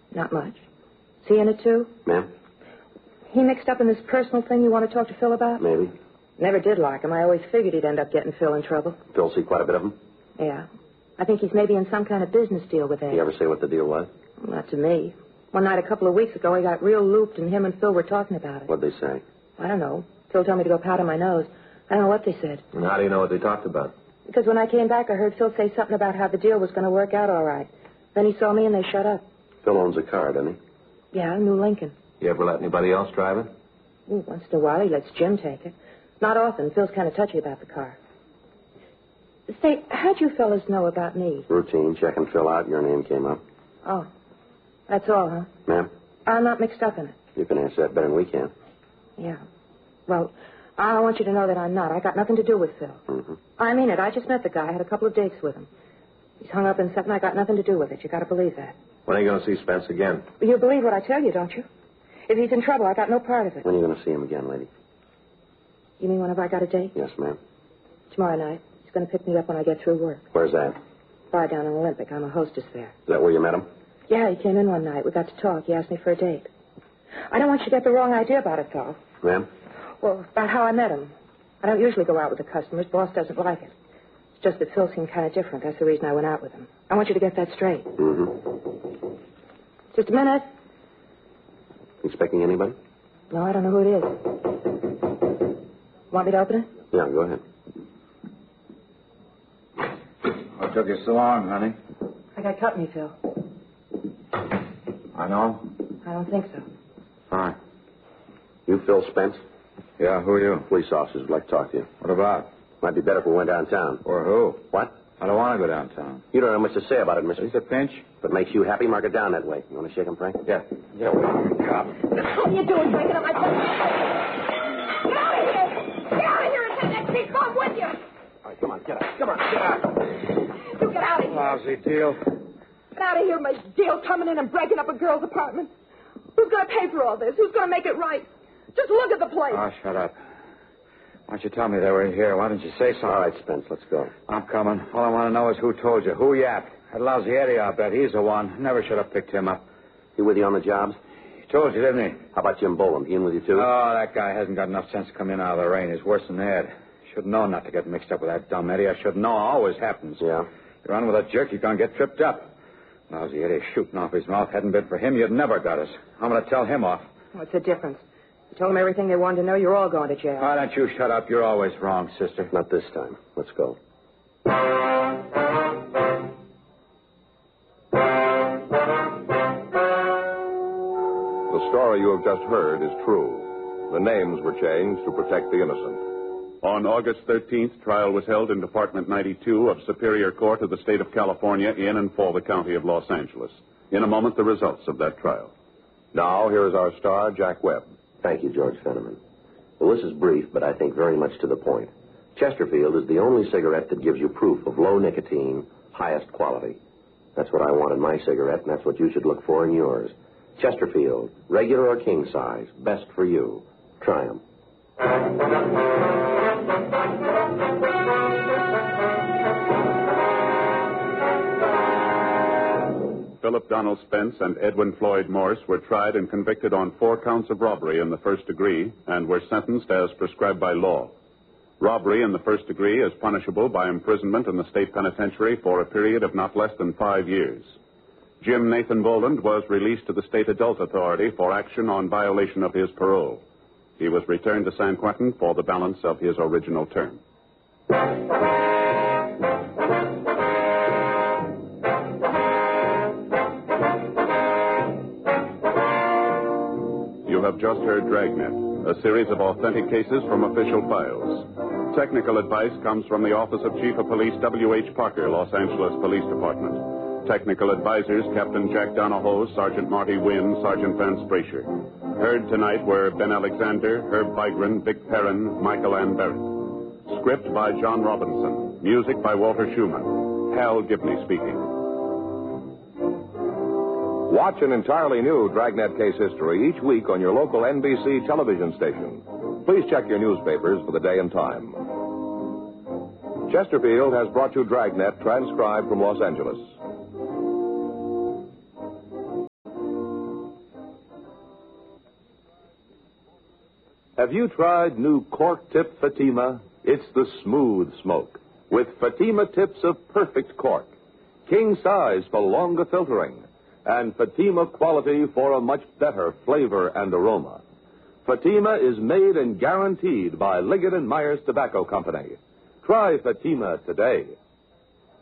Not much. Is he in it, too? Ma'am? He mixed up in this personal thing you want to talk to Phil about? Maybe. Never did like him. I always figured he'd end up getting Phil in trouble. Phil see quite a bit of him? Yeah. I think he's maybe in some kind of business deal with Ed. Did he ever say what the deal was? Not to me. One night a couple of weeks ago, he got real looped, and him and Phil were talking about it. What'd they say? I don't know. Phil told me to go powder my nose. I don't know what they said. And how do you know what they talked about? Because when I came back, I heard Phil say something about how the deal was going to work out all right. Then he saw me, and they shut up. Phil owns a car, doesn't he? Yeah, a new Lincoln. You ever let anybody else drive it? Ooh, once in a while, he lets Jim take it. Not often. Phil's kind of touchy about the car. Say, how'd you fellas know about me? Routine. Check and fill out. Your name came up. Oh, that's all, huh? Ma'am? I'm not mixed up in it. You can answer that better than we can. Yeah. Well, I want you to know that I'm not. I got nothing to do with Phil. Mm-hmm. I mean it. I just met the guy. I had a couple of dates with him. He's hung up in something. I got nothing to do with it. You got to believe that. When are you going to see Spence again? You believe what I tell you, don't you? If he's in trouble, I got no part of it. When are you going to see him again, lady? You mean whenever I got a date? Yes, ma'am. Tomorrow night. He's going to pick me up when I get through work. Where's that? Bar down in Olympic. I'm a hostess there. Is that where you met him? Yeah, he came in one night. We got to talk. He asked me for a date. I don't want you to get the wrong idea about it, though. Ma'am? Well, about how I met him. I don't usually go out with the customers. Boss doesn't like it. It's just that Phil seemed kind of different. That's the reason I went out with him. I want you to get that straight. Mm-hmm. Just a minute. Expecting anybody? No, I don't know who it is. Want me to open it? Yeah, go ahead. What took you so long, honey? I got company, Phil. I know. I don't think so. Fine. You Phil Spence? Yeah, who are you? Police officers would like to talk to you. What about? Might be better if we went downtown. Or who? What? I don't want to go downtown. You don't have much to say about it, mister. It's a pinch. If it makes you happy, mark it down that way. You want to shake him, Frank? Yeah. Yeah, cop. What are you doing, breaking up my phone? Get out of here! Get out of here and take that big bomb with you! All right, come on, get out. Come on, get out. You get out of here. Lousy deal. Get out of here, my deal, coming in and breaking up a girl's apartment. Who's going to pay for all this? Who's going to make it right? Just look at the place. Oh, shut up. Why don't you tell me they were here? Why didn't you say something? All right, Spence, let's go. I'm coming. All I want to know is who told you. Who yapped? That lousy Eddie, I'll bet. He's the one. Never should have picked him up. He with you on the jobs? He told you, didn't he? How about Jim Boland? He in with you, too? Oh, that guy hasn't got enough sense to come in out of the rain. He's worse than Ed. Should know not to get mixed up with that dumb Eddie. I should know. Always happens. Yeah? You run with a jerk, you're going to get tripped up. Lousy Eddie shooting off his mouth. Hadn't been for him, you'd never got us. I'm going to tell him off. What's the difference? You told them everything they wanted to know. You're all going to jail. Why don't you shut up? You're always wrong, sister. Not this time. Let's go. The story you have just heard is true. The names were changed to protect the innocent. On August 13th, trial was held in Department 92 of Superior Court of the State of California in and for the County of Los Angeles. In a moment, the results of that trial. Now, here is our star, Jack Webb. Thank you, George Fenneman. Well, this is brief, but I think very much to the point. Chesterfield is the only cigarette that gives you proof of low nicotine, highest quality. That's what I want in my cigarette, and that's what you should look for in yours. Chesterfield, regular or king size, best for you. Try 'em. Philip Donald Spence and Edwin Floyd Morse were tried and convicted on 4 counts of robbery in the first degree and were sentenced as prescribed by law. Robbery in the first degree is punishable by imprisonment in the state penitentiary for a period of not less than 5 years. Jim Nathan Boland was released to the State Adult Authority for action on violation of his parole. He was returned to San Quentin for the balance of his original term. You have just heard Dragnet, a series of authentic cases from official files. Technical advice comes from the Office of Chief of Police W.H. Parker, Los Angeles Police Department. Technical advisors, Captain Jack Donahoe, Sergeant Marty Wynn, Sergeant Vance Brasher. Heard tonight were Ben Alexander, Herb Vigran, Vic Perrin, Michael Ann Barrett. Script by John Robinson. Music by Walter Schumann. Hal Gibney speaking. Watch an entirely new Dragnet case history each week on your local NBC television station. Please check your newspapers for the day and time. Chesterfield has brought you Dragnet, transcribed from Los Angeles. Have you tried new cork tip Fatima? It's the smooth smoke, with Fatima tips of perfect cork, king size for longer filtering, and Fatima quality for a much better flavor and aroma. Fatima is made and guaranteed by Liggett & Myers Tobacco Company. Try Fatima today.